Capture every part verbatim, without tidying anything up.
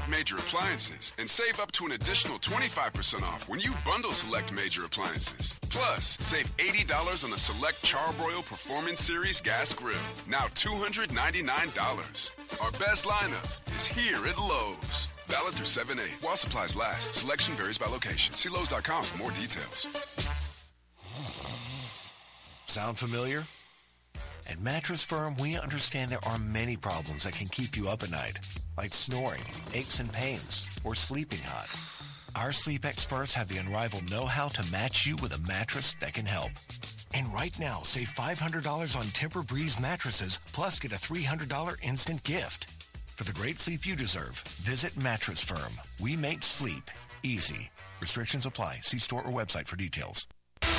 select major appliances and save up to an additional twenty-five percent off when you bundle select major appliances. Plus, save eighty dollars on the select Charbroil Performance Series gas grill, now two hundred ninety-nine dollars. Our best lineup is here at Lowe's. Valid through seven eight. While supplies last, selection varies by location. See Lowe's dot com for more details. Sound familiar? At Mattress Firm, we understand there are many problems that can keep you up at night, like snoring, aches and pains, or sleeping hot. Our sleep experts have the unrivaled know-how to match you with a mattress that can help. And right now, save five hundred dollars on Tempur-Breeze mattresses, plus get a three hundred dollars instant gift. For the great sleep you deserve, visit Mattress Firm. We make sleep easy. Restrictions apply. See store or website for details.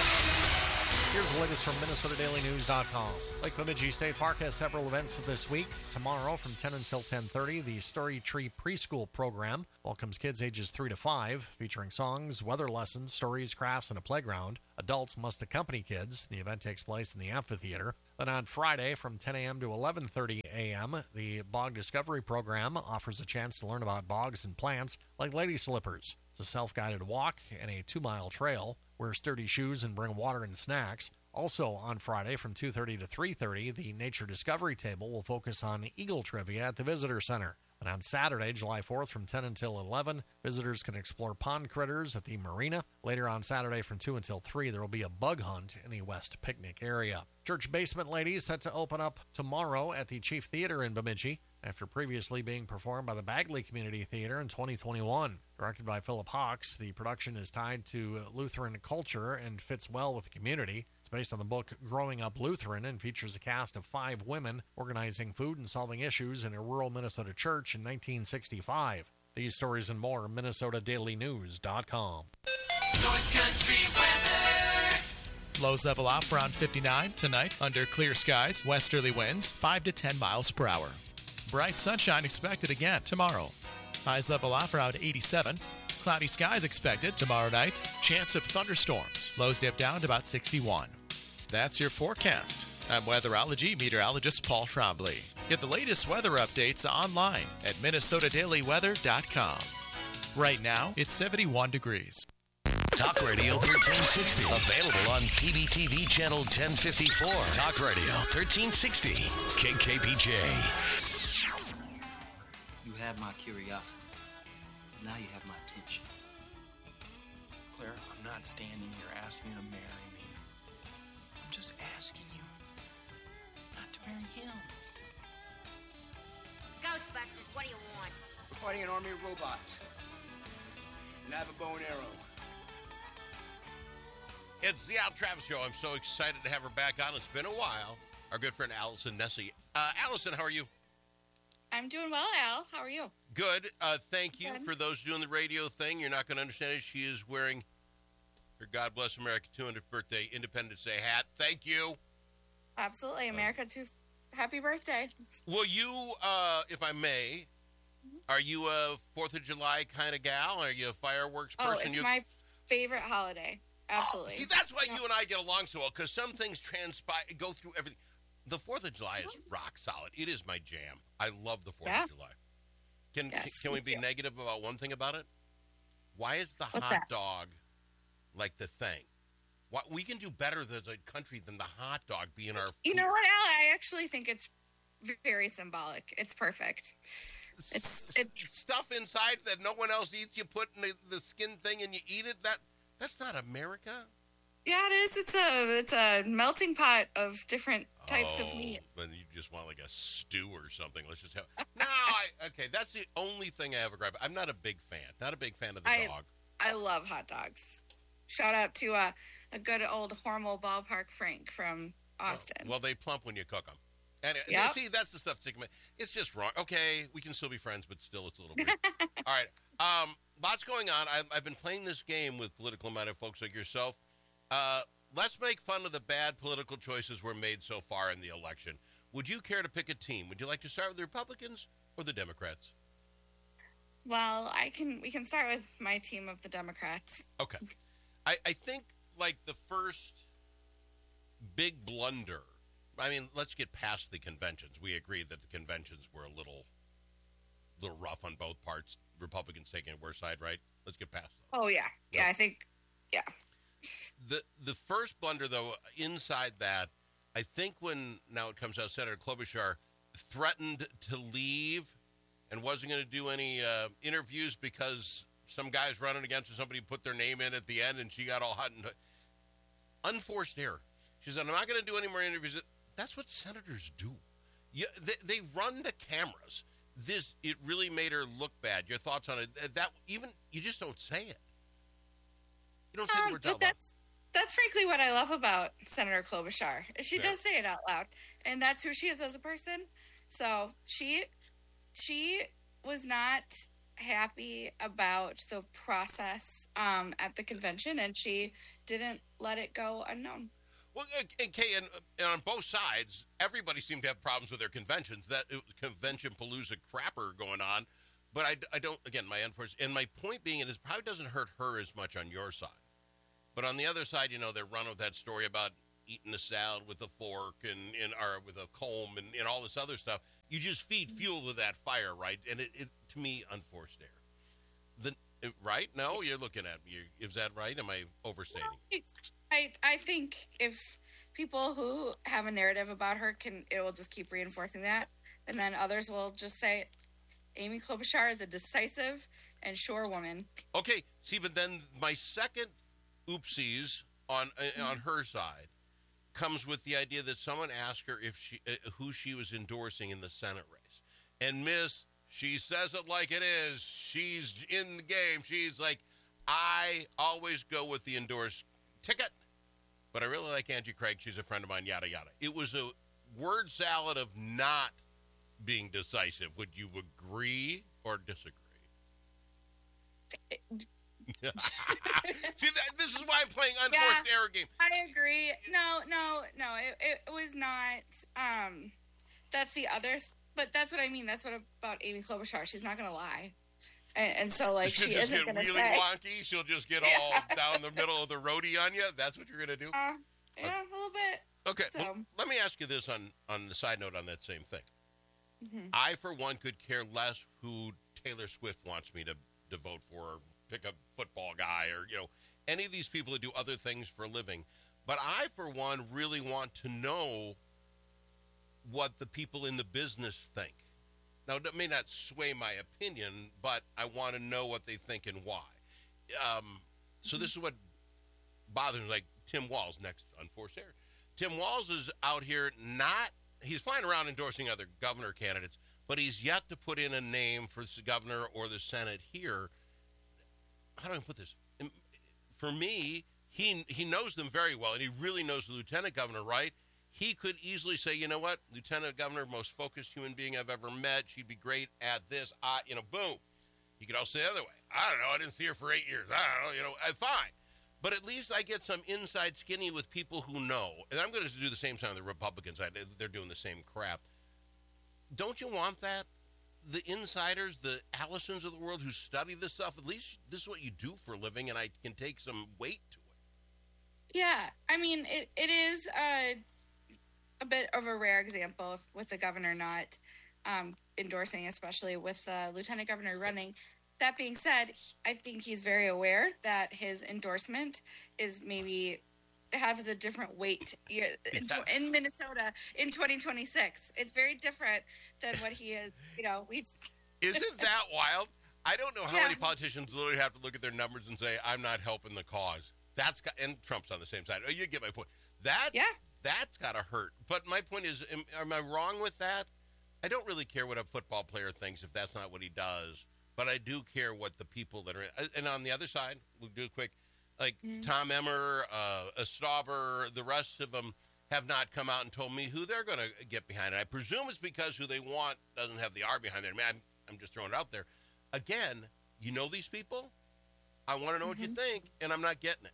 Here's the latest from Minnesota Daily News dot com. Lake Bemidji State Park has several events this week. Tomorrow from ten until ten thirty, the Story Tree Preschool program welcomes kids ages three to five, featuring songs, weather lessons, stories, crafts, and a playground. Adults must accompany kids. The event takes place in the amphitheater. Then on Friday from ten a.m. to eleven thirty a.m., the Bog Discovery program offers a chance to learn about bogs and plants like lady slippers. It's a self-guided walk and a two-mile trail. Wear sturdy shoes and bring water and snacks. Also on Friday from two thirty to three thirty, the Nature Discovery Table will focus on eagle trivia at the Visitor Center. And on Saturday, July fourth, from ten until eleven, visitors can explore pond critters at the marina. Later on Saturday from two until three, there will be a bug hunt in the West Picnic area. Church Basement Ladies set to open up tomorrow at the Chief Theater in Bemidji, after previously being performed by the Bagley Community Theater in twenty twenty-one. Directed by Philip Hawks, the production is tied to Lutheran culture and fits well with the community. It's based on the book Growing Up Lutheran and features a cast of five women organizing food and solving issues in a rural Minnesota church in nineteen sixty-five. These stories and more, Minnesota Daily News dot com. North Country weather. Lows level off around fifty-nine tonight under clear skies. Westerly winds five to ten miles per hour. Bright sunshine expected again tomorrow. Highs level off around eighty-seven. Cloudy skies expected tomorrow night. Chance of thunderstorms. Lows dip down to about sixty-one. That's your forecast. I'm weatherology meteorologist Paul Trombley. Get the latest weather updates online at Minnesota Daily Weather dot com. Right now, it's seventy-one degrees. Talk Radio thirteen sixty. Available on P B T V Channel ten fifty-four. Talk Radio thirteen sixty. K K P J. You have my curiosity. Now you have my attention. Claire, I'm not standing here asking you to marry me. I'm just asking you not to marry him. Ghostbusters, what do you want? We're fighting an army of robots. And I have a bow and arrow. It's the Al Travis Show. I'm so excited to have her back on. It's been a while. Our good friend Allison Nessie. Uh, Allison, how are you? I'm doing well, Al. How are you? Good. Uh, thank you. Good. For those doing the radio thing, you're not going to understand it. She is wearing her God Bless America two hundredth birthday Independence Day hat. Thank you. Absolutely. America, too. Happy birthday. Will you, uh, if I may, are you a fourth of July kind of gal? Are you a fireworks person? Oh, it's you... my favorite holiday. Absolutely. Oh, see, that's why yeah. you and I get along so well, because some things transpire, go through everything. The fourth of July is rock solid. It is my jam. I love the fourth yeah. of July. Can yes, can we be too. negative about one thing about it? Why is the What's hot that? dog like the thing? What we can do better as a country than the hot dog being our food. You know what, Al? I actually think it's very symbolic. It's perfect. It's, it's stuff inside that no one else eats. You put in the, the skin thing and you eat it. That that's not America. Yeah, it is. It's a it's a melting pot of different types oh, of meat. Then you just want like a stew or something. Let's just have. No, I, okay, that's the only thing I have a gripe. I'm not a big fan. Not a big fan of the I, dog. I love hot dogs. Shout out to uh, a good old Hormel Ballpark Frank from Austin. Well, well, they plump when you cook them. And yep. see, that's the stuff. It's just wrong. Okay, we can still be friends, but still, it's a little weird. All right, um, lots going on. I've, I've been playing this game with political-minded folks like yourself. Uh, let's make fun of the bad political choices were made so far in the election. Would you care to pick a team? Would you like to start with the Republicans or the Democrats? Well, I can. We can start with my team of the Democrats. Okay, I, I think like the first big blunder. I mean, let's get past the conventions. We agreed that the conventions were a little a little rough on both parts. Republicans taking a worse side, right? Let's get past that. Oh, yeah. Yeah, I think, yeah. The the first blunder, though, inside that, I think when, now it comes out, Senator Klobuchar threatened to leave and wasn't going to do any uh, interviews because some guys running against her, somebody put their name in at the end, and she got all hot and unforced error. She said, I'm not going to do any more interviews. That's what senators do. You, they, they run the cameras. This, it really made her look bad. Your thoughts on it? That even, you just don't say it. You don't say Um, the words but out loud. that's that's frankly what I love about Senator Klobuchar. She Yeah. does say it out loud, and that's who she is as a person. So she she was not happy about the process um, at the convention, and she didn't let it go unknown. Well, and Kay, and, and on both sides, everybody seemed to have problems with their conventions. That it was convention palooza crapper going on, but I, I don't. Again, my unfortunate, and my point being, it is probably doesn't hurt her as much on your side, but on the other side, you know, they're run with that story about eating a salad with a fork and, and or with a comb and, and all this other stuff. You just feed fuel to that fire, right? And it, it to me, unforced error. The right? No, you're looking at me. Is that right? Am I overstating? I I think if people who have a narrative about her can, it will just keep reinforcing that, and then others will just say, Amy Klobuchar is a decisive and sure woman. Okay, see, but then my second oopsies on uh, on her side comes with the idea that someone asked her if she uh, who she was endorsing in the Senate race, and Miss, she says it like it is. She's in the game. She's like, I always go with the endorsed ticket, but I really like Angie Craig. She's a friend of mine, yada, yada. It was a word salad of not being decisive. Would you agree or disagree? See, that, this is why I'm playing unforced Yeah, error game. I agree. No, no, no. It, it was not. Um, that's the other. Th- but that's what I mean. That's what about Amy Klobuchar. She's not going to lie, and, and so like She'll she just isn't get going to really say. wonky. She'll just get all down the middle of the roadie on you. That's what you're going to do? Uh, yeah, a little bit. Okay, So. well, let me ask you this on, on the side note on that same thing. Mhm. I, for one, could care less who Taylor Swift wants me to, to vote for, or pick a football guy, or, you know, any of these people that do other things for a living. But I, for one, really want to know what the people in the business think. Now, that may not sway my opinion, but I want to know what they think and why. Um, so this is what bothers me, like Tim Walz, next unforced error. Tim Walz is out here not, he's flying around endorsing other governor candidates, but he's yet to put in a name for the governor or the Senate here. How do I put this? For me, he he knows them very well, and he really knows the lieutenant governor, right? He could easily say, you know what, lieutenant governor, most focused human being I've ever met. She'd be great at this. I, you know, boom. He could also say the other way. I don't know. I didn't see her for eight years. I don't know. You know, I, fine. But at least I get some inside skinny with people who know. And I'm going to do the same time on the Republican side. They're doing the same crap. Don't you want that? The insiders, the Allisons of the world who study this stuff, at least this is what you do for a living, and I can take some weight to it. Yeah, I mean, it, it is a, a bit of a rare example of, with the governor not um, endorsing, especially with the lieutenant governor running. That being said, I think he's very aware that his endorsement is maybe has a different weight in, in Minnesota in twenty twenty-six. It's very different than what he is, you know, we Isn't that wild? I don't know how Yeah. many politicians literally have to look at their numbers and say, I'm not helping the cause. That's got, and Trump's on the same side. Oh, you get my point. That, yeah. That's got to hurt. But my point is, am, am I wrong with that? I don't really care what a football player thinks if that's not what he does. But I do care what the people that are in. And on the other side, we'll do it quick, like Mm-hmm. Tom Emmer, uh, Stauber, the rest of them have not come out and told me who they're going to get behind it. I presume it's because who they want doesn't have the R behind it. I mean, I'm, I'm just throwing it out there. Again, you know these people? I want to know what you think, and I'm not getting it.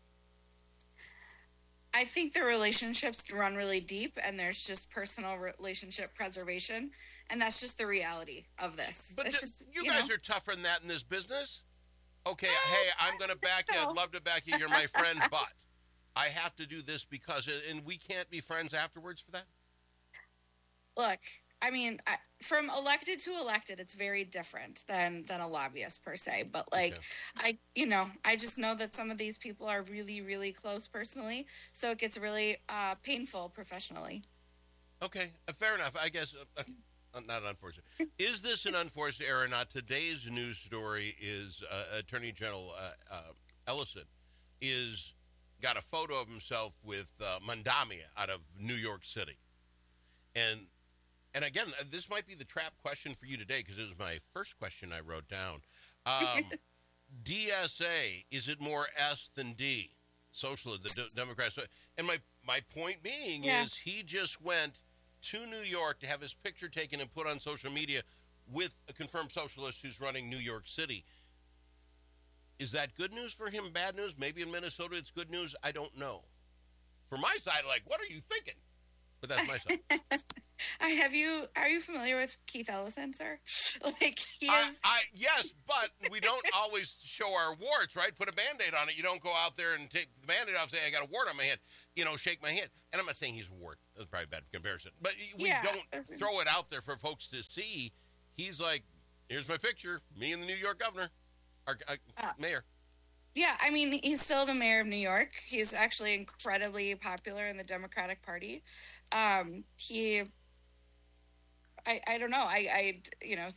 I think the relationships run really deep, and there's just personal relationship preservation, and that's just the reality of this. But It's th- just, you, you guys know. are tougher than that in this business. Okay, hey, I'm going to back you. so. I'd love to back you. You're my friend, but I have to do this because, and we can't be friends afterwards for that? Look, I mean, I, from elected to elected, it's very different than than a lobbyist per se. But like, okay. I, you know, I just know that some of these people are really, really close personally, so it gets really uh, painful professionally. Okay, uh, fair enough. I guess uh, uh, not unfortunate. Is this an unforced error or not? Today's news story is uh, Attorney General uh, uh, Ellison is got a photo of himself with uh, Mamdani out of New York City, and. And again, this might be the trap question for you today because it was my first question I wrote down. Um, D S A, is it more S than D? Socialist, the D- Democrats. And my, my point being yeah. is he just went to New York to have his picture taken and put on social media with a confirmed socialist who's running New York City. Is that good news for him, bad news? Maybe in Minnesota it's good news. I don't know. From my side, like, what are you thinking? But that's my side. I have you. Are you familiar with Keith Ellison, sir? Like he is. I, I yes, but we don't always show our warts, right? Put a Band-Aid on it. You don't go out there and take the Band-Aid off and say, I got a wart on my head. You know, shake my hand. And I'm not saying he's a wart. That's probably a bad comparison. But we yeah, don't throw it out there for folks to see. He's like, here's my picture. Me and the New York governor, our uh, uh, mayor. Yeah, I mean, he's still the mayor of New York. He's actually incredibly popular in the Democratic Party. Um, he, I, I don't know. I, I, you know,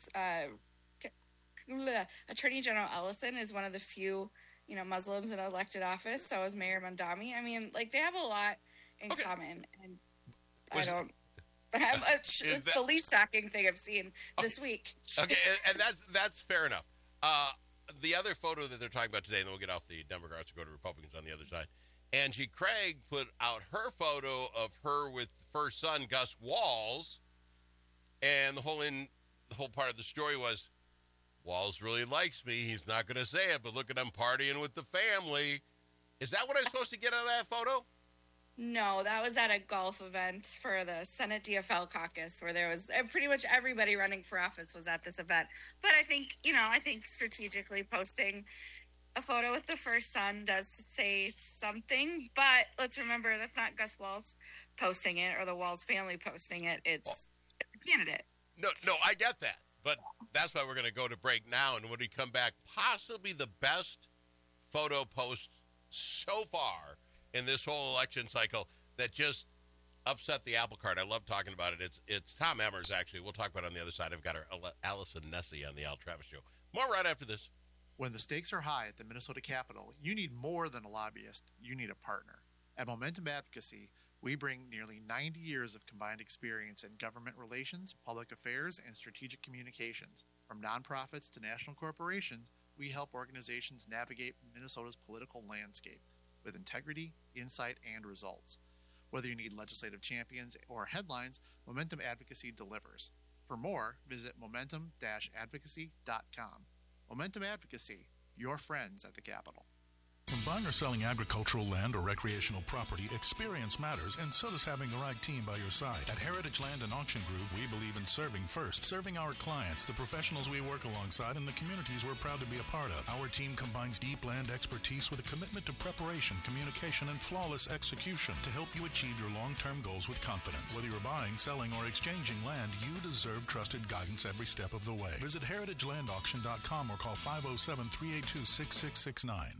uh, Attorney General Ellison is one of the few, you know, Muslims in elected office. So is Mayor Mamdani. I mean, like they have a lot in okay. common, and Was, I don't. I'm, it's that, the least shocking thing I've seen okay. this week. Okay, and, and that's that's fair enough. Uh, the other photo that they're talking about today, and then we'll get off the Democrats and go to Republicans on the other side. Angie Craig put out her photo of her with first son Gus Walz, and the whole in the whole part of the story was Walz really likes me. He's not going to say it, but look at him partying with the family. Is that what I'm supposed to get out of that photo? No, that was at a golf event for the Senate D F L caucus where there was pretty much everybody running for office was at this event. But I think, you know, I think strategically posting a photo with the first son does say something, but let's remember that's not Gus Walz posting it or the Walz family posting it. It's well, a candidate. No, no, I get that, but that's why we're going to go to break now, and when we come back, possibly the best photo post so far in this whole election cycle that just upset the apple cart. I love talking about it. It's it's Tom Emmers, actually. We'll talk about it on the other side. I've got our Allison Nessie on the Al Travis Show. More right after this. When the stakes are high at the Minnesota Capitol, you need more than a lobbyist. You need a partner. At Momentum Advocacy, we bring nearly ninety years of combined experience in government relations, public affairs, and strategic communications. From nonprofits to national corporations, we help organizations navigate Minnesota's political landscape with integrity, insight, and results. Whether you need legislative champions or headlines, Momentum Advocacy delivers. For more, visit momentum dash advocacy dot com. Momentum Advocacy, your friends at the Capitol. When buying or selling agricultural land or recreational property, experience matters, and so does having the right team by your side. At Heritage Land and Auction Group, we believe in serving first, serving our clients, the professionals we work alongside, and the communities we're proud to be a part of. Our team combines deep land expertise with a commitment to preparation, communication, and flawless execution to help you achieve your long-term goals with confidence. Whether you're buying, selling, or exchanging land, you deserve trusted guidance every step of the way. Visit heritage land auction dot com or call five oh seven, three eight two, six six six nine.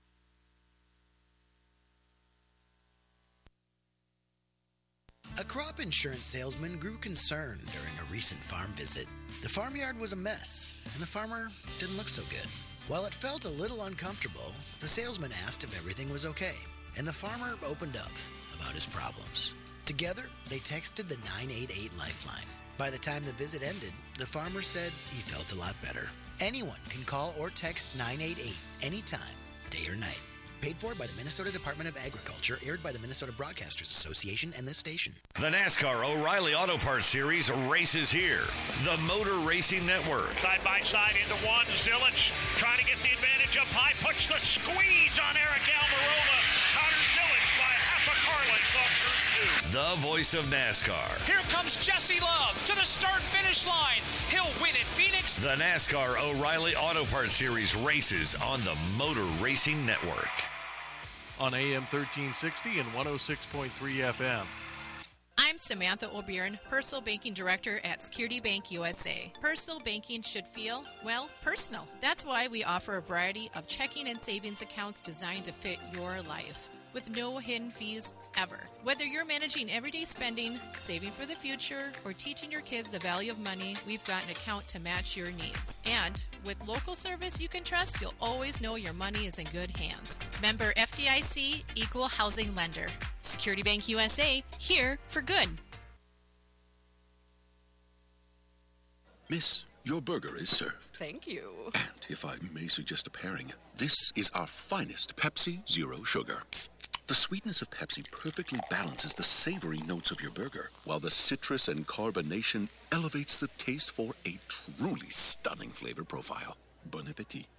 A crop insurance salesman grew concerned during a recent farm visit. The farmyard was a mess, and the farmer didn't look so good. While it felt a little uncomfortable, the salesman asked if everything was okay, and the farmer opened up about his problems. Together, they texted the nine eight eight Lifeline. By the time the visit ended, the farmer said he felt a lot better. Anyone can call or text nine eight eight anytime, day or night. Paid for by the Minnesota Department of Agriculture, aired by the Minnesota Broadcasters Association and this station. The NASCAR O'Reilly Auto Parts Series races here. The Motor Racing Network. Side by side into one. Zilich trying to get the advantage up high. Puts the squeeze on Eric Almirola. Connor Zilich by half a car length off turn two. The voice of NASCAR. Here comes Jesse Love to the start-finish line. He'll win at Phoenix. The NASCAR O'Reilly Auto Parts Series races on the Motor Racing Network. On A M thirteen sixty and one oh six point three F M. I'm I'm Samantha O'Byrne, Personal Banking Director at Security Bank U S A. Personal banking should feel, well, personal. That's why we offer a variety of checking and savings accounts designed to fit your life, with no hidden fees ever. Whether you're managing everyday spending, saving for the future, or teaching your kids the value of money, we've got an account to match your needs. And with local service you can trust, you'll always know your money is in good hands. Member F D I C, Equal Housing Lender. Security Bank U S A, here for good. Miss, your burger is served. Thank you. And if I may suggest a pairing, this is our finest Pepsi Zero Sugar. The sweetness of Pepsi perfectly balances the savory notes of your burger, while the citrus and carbonation elevates the taste for a truly stunning flavor profile. Bon appetit.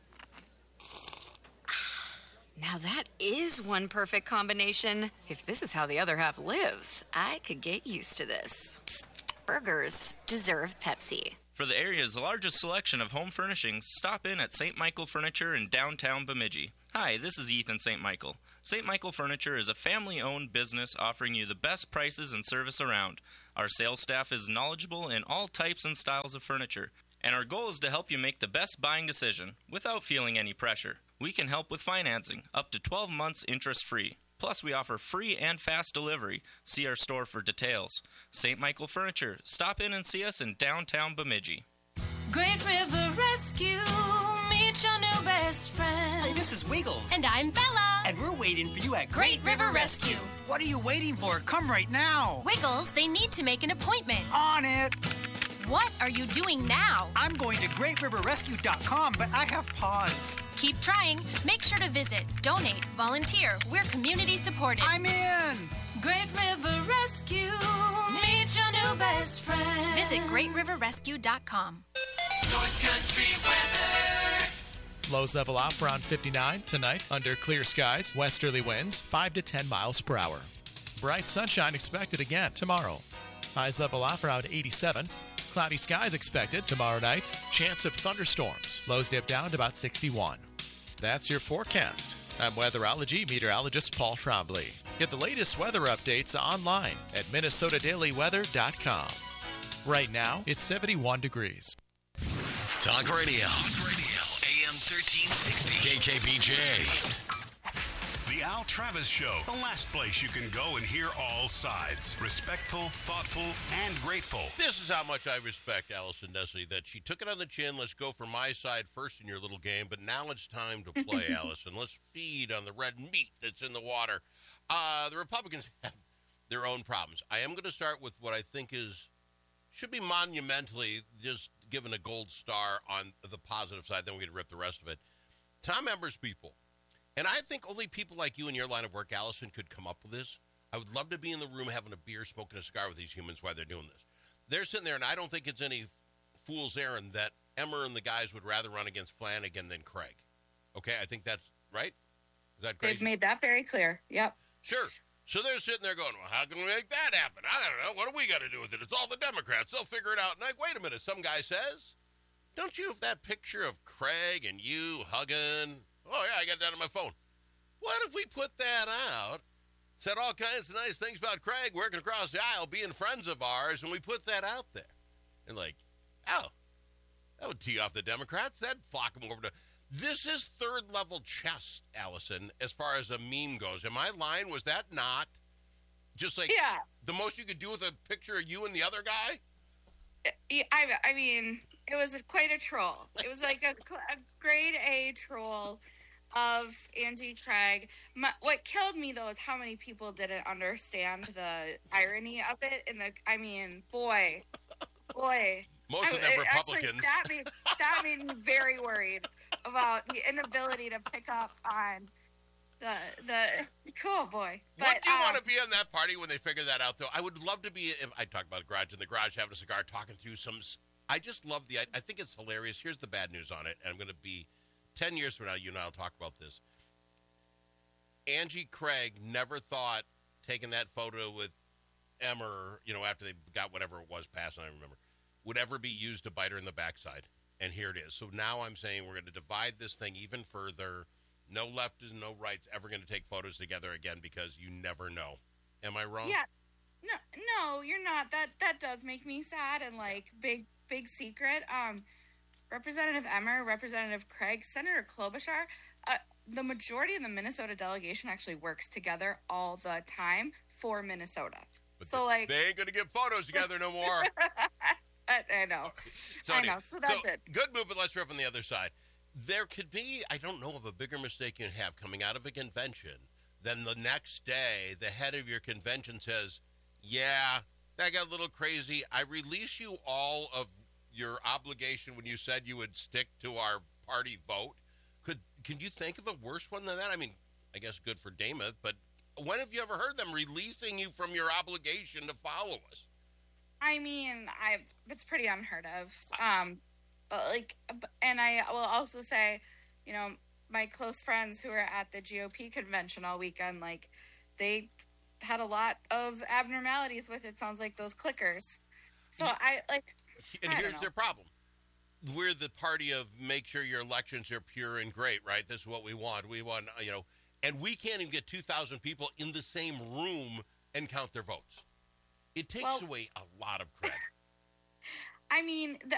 Now that is one perfect combination. If this is how the other half lives, I could get used to this. Burgers deserve Pepsi. For the area's largest selection of home furnishings, stop in at Saint Michael Furniture in downtown Bemidji. Hi, this is Ethan Saint Michael. Saint Michael Furniture is a family-owned business offering you the best prices and service around. Our sales staff is knowledgeable in all types and styles of furniture, and our goal is to help you make the best buying decision without feeling any pressure. We can help with financing, up to twelve months interest-free. Plus, we offer free and fast delivery. See our store for details. Saint Michael Furniture. Stop in and see us in downtown Bemidji. Great River Rescue, meet your new best friend. Hey, this is Wiggles. And I'm Bella. And we're waiting for you at Great River Rescue. What are you waiting for? Come right now. Wiggles, they need to make an appointment. On it. What are you doing now? I'm going to great river rescue dot com, but I have pause. Keep trying. Make sure to visit, donate, volunteer. We're community supported. I'm in. Great River Rescue, meet your new best friend. Visit great river rescue dot com. North Country weather. Lows level off around fifty-nine tonight under clear skies. Westerly winds five to ten miles per hour. Bright sunshine expected again tomorrow. Highs level off around eighty-seven. Cloudy skies expected tomorrow night. Chance of thunderstorms. Lows dip down to about sixty-one. That's your forecast. I'm weatherology meteorologist Paul Trombley. Get the latest weather updates online at minnesota daily weather dot com. Right now, it's seventy-one degrees. Talk radio. Talk radio. A M thirteen sixty. K K B J. The Al Travis Show, the last place you can go and hear all sides. Respectful, thoughtful, and grateful. This is how much I respect Allison Nestle, that she took it on the chin. Let's go for my side first in your little game, but now it's time to play, Allison. Let's feed on the red meat that's in the water. Uh, the Republicans have their own problems. I am going to start with what I think is, should be monumentally just given a gold star on the positive side, then we're going to rip the rest of it. Tom Ember's people. And I think only people like you in your line of work, Allison, could come up with this. I would love to be in the room having a beer, smoking a cigar with these humans while they're doing this. They're sitting there, and I don't think it's any fool's errand that Emmer and the guys would rather run against Flanagan than Craig. Okay, I think that's right. Is that crazy? They've made that very clear. Yep. Sure. So they're sitting there going, well, how can we make that happen? I don't know. What do we got to do with it? It's all the Democrats. They'll figure it out. And like, wait a minute. Some guy says, don't you have that picture of Craig and you hugging? Oh, yeah, I got that on my phone. What if we put that out, said all kinds of nice things about Craig working across the aisle, being friends of ours, and we put that out there? And like, oh, that would tee off the Democrats. That'd flock them over to... This is third-level chess, Allison, as far as a meme goes. Am I lying? Was that not just like yeah. the most you could do with a picture of you and the other guy? I, I mean, it was quite a troll. It was like a, a grade A troll of Angie Craig. My, what killed me, though, is how many people didn't understand the irony of it. And the, I mean, boy, boy. Most of them I, Republicans. Actually, that made, that made me very worried about the inability to pick up on the, the cool boy. But, what do you uh, want to be on that party when they figure that out, though? I would love to be, if I talk about the garage, in the garage, having a cigar, talking through some, I just love the, I, I think it's hilarious. Here's the bad news on it, and I'm going to be, ten years from now, you and I will talk about this. Angie Craig never thought taking that photo with Emmer, you know, after they got whatever it was passed, I don't remember, would ever be used to bite her in the backside. And here it is. So now I'm saying we're going to divide this thing even further. No leftists, no rights ever going to take photos together again because you never know. Am I wrong? Yeah. No, no, you're not. That that does make me sad and like big big secret. Um, Representative Emmer, Representative Craig, Senator Klobuchar, uh, the majority of the Minnesota delegation actually works together all the time for Minnesota. But so they, like they ain't gonna get photos together no more. I, I know. So, I anyway, know. So that's so, it. Good move, but let's rip on the other side. There could be, I don't know of a bigger mistake you can have coming out of a convention than the next day the head of your convention says, yeah, that got a little crazy. I release you all of your obligation when you said you would stick to our party vote. Could can you think of a worse one than that? I mean, I guess good for Dameth, but when have you ever heard them releasing you from your obligation to follow us? I mean, I it's pretty unheard of. Um, but like, and I will also say, you know, my close friends who were at the G O P convention all weekend, like, they had a lot of abnormalities with it. Sounds like those clickers. So yeah. I like. And I here's don't know. their problem. We're the party of make sure your elections are pure and great, right? This is what we want. We want, you know, and we can't even get two thousand people in the same room and count their votes. It takes Well, away a lot of credit. I mean, the,